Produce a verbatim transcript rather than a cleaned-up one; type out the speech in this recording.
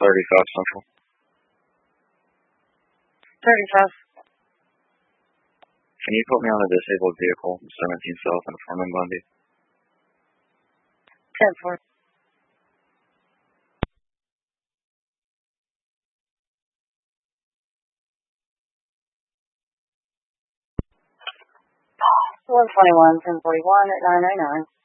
thirty-five Central. thirty-five. Can you put me on a disabled vehicle, seventeen South and Furman Bundy? ten four. one twenty-one, ten forty-one at nine oh nine.